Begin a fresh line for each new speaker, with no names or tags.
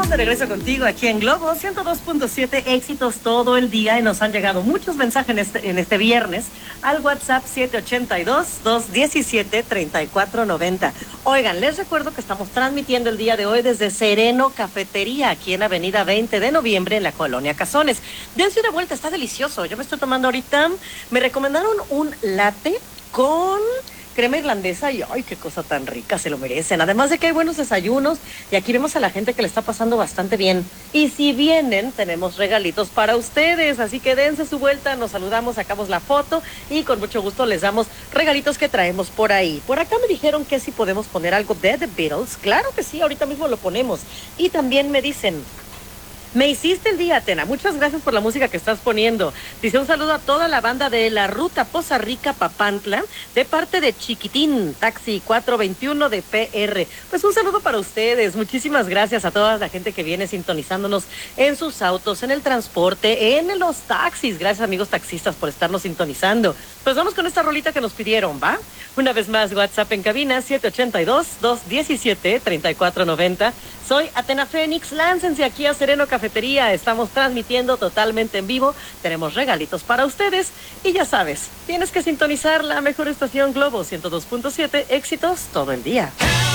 Estamos de regreso contigo aquí en Globo 102.7, éxitos todo el día, y nos han llegado muchos mensajes en este viernes al WhatsApp 782-217-3490. Oigan, les recuerdo que estamos transmitiendo el día de hoy desde Sereno Cafetería, aquí en Avenida 20 de Noviembre, en la Colonia Cazones. Dense una vuelta, está delicioso. Yo me estoy tomando ahorita, me recomendaron un latte con crema irlandesa y ¡ay, qué cosa tan rica! Se lo merecen. Además de que hay buenos desayunos y aquí vemos a la gente que le está pasando bastante bien. Y si vienen, tenemos regalitos para ustedes, así que dense su vuelta, nos saludamos, sacamos la foto y con mucho gusto les damos regalitos que traemos por ahí. Por acá me dijeron que si podemos poner algo de The Beatles. Claro que sí, ahorita mismo lo ponemos. Y también me dicen: me hiciste el día, Atena. Muchas gracias por la música que estás poniendo. Dice un saludo a toda la banda de la ruta Poza Rica Papantla, de parte de Chiquitín, taxi 421 de PR. Pues un saludo para ustedes. Muchísimas gracias a toda la gente que viene sintonizándonos en sus autos, en el transporte, en los taxis. Gracias, amigos taxistas, por estarnos sintonizando. Pues vamos con esta rolita que nos pidieron, ¿va? Una vez más, WhatsApp en cabina 782-217-3490. Soy Atena Fénix, láncense aquí a Sereno Cafetería, estamos transmitiendo totalmente en vivo, tenemos regalitos para ustedes y ya sabes, tienes que sintonizar la mejor estación Globo 102.7, éxitos todo el día.